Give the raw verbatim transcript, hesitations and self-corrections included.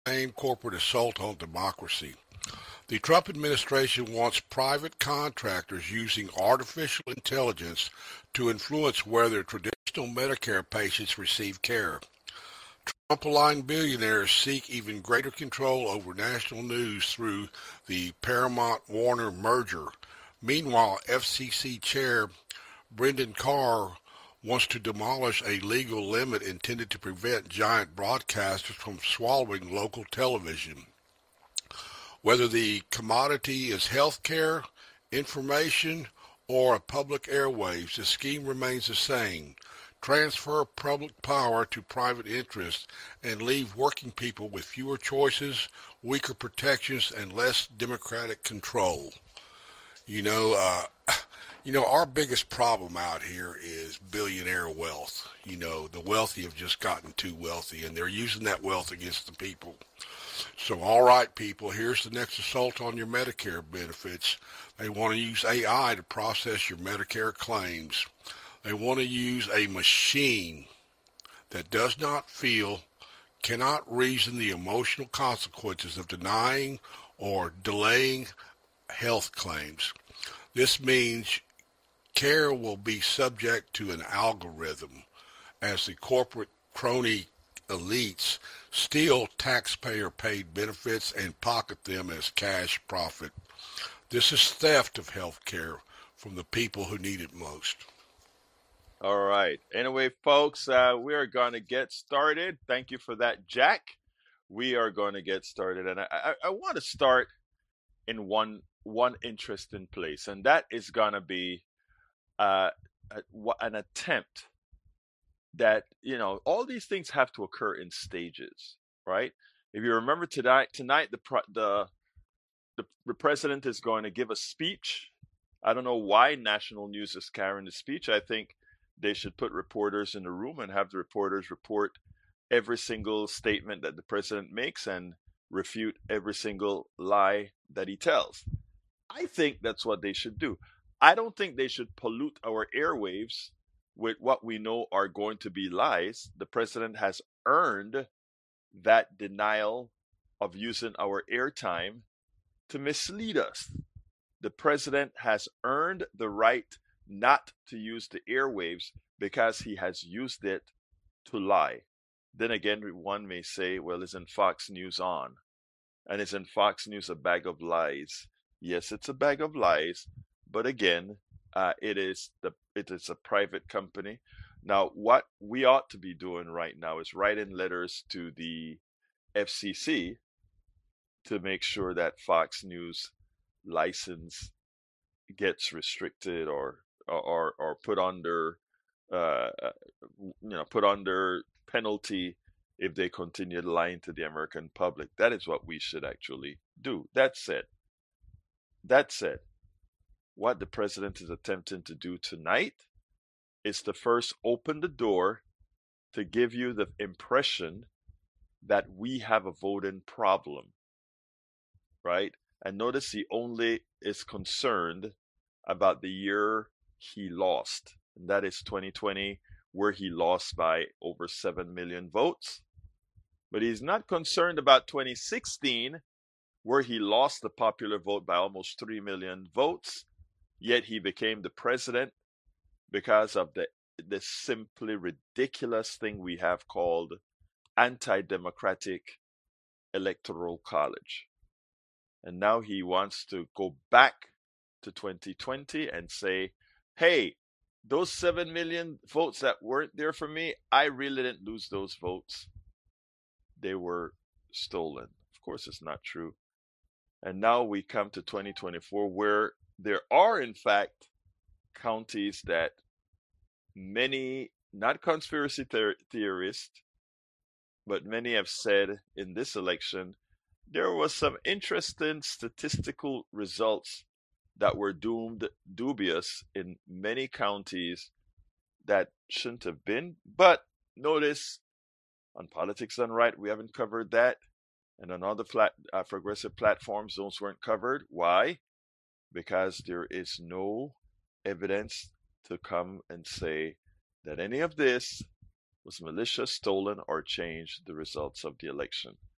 Same corporate assault on democracy. The Trump administration wants private contractors using artificial intelligence to influence whether traditional Medicare patients receive care. Trump-aligned billionaires seek even greater control over national news through the Paramount-Warner merger. Meanwhile, F C C Chair Brendan Carr wants to demolish a legal limit intended to prevent giant broadcasters from swallowing local television. Whether the commodity is healthcare, information, or public airwaves, the scheme remains the same. Transfer public power to private interests and leave working people with fewer choices, weaker protections, and less democratic control. You know, uh, you know, our biggest problem out here is billionaire wealth. You know, the wealthy have just gotten too wealthy, and they're using that wealth against the people. So, all right, people, here's the next assault on your Medicare benefits. They want to use A I to process your Medicare claims. They want to use a machine that does not feel, cannot reason the emotional consequences of denying or delaying health claims. This means care will be subject to an algorithm as the corporate crony elites steal taxpayer-paid benefits and pocket them as cash profit. This is theft of health care from the people who need it most. All right. Anyway, folks, uh, we are going to get started. Thank you for that, Jack. We are going to get started, and I, I, I want to start in one one interesting place, and that is going to be uh, a, an attempt that, you know, all these things have to occur in stages, right? If you remember tonight, tonight the the the, the president is going to give a speech. I don't know why national news is carrying the speech. I think they should put reporters in the room and have the reporters report every single statement that the president makes and refute every single lie that he tells. I think that's what they should do. I don't think they should pollute our airwaves with what we know are going to be lies. The president has earned that denial of using our airtime to mislead us. The president has earned the right not to use the airwaves because he has used it to lie. Then again, one may say, well, isn't Fox News on? And isn't Fox News a bag of lies? Yes, it's a bag of lies, but again, uh, it is the it is a private company. Now, what we ought to be doing right now is writing letters to the F C C to make sure that Fox News license gets restricted or or or put under uh, you know put under penalty if they continue lying to the American public. That is what we should actually do. That said, that said, what the president is attempting to do tonight is to first open the door to give you the impression that we have a voting problem, right? And notice he only is concerned about the year he lost, and that is twenty twenty, where he lost by over seven million votes. But he's not concerned about twenty sixteen, where he lost the popular vote by almost three million votes, yet he became the president because of the, the simply ridiculous thing we have called anti-democratic electoral college. And now he wants to go back to twenty twenty and say, hey, those seven million votes that weren't there for me, I really didn't lose those votes. They were stolen. Of course, it's not true. And now we come to twenty twenty-four, where there are, in fact, counties that many, not conspiracy ther- theorists, but many have said in this election, there was some interesting statistical results that were doomed dubious in many counties that shouldn't have been. But notice, on Politics Done Right, we haven't covered that. And on other flat, uh, progressive platforms, those weren't covered. Why? Because there is no evidence to come and say that any of this was malicious, stolen, or changed the results of the election.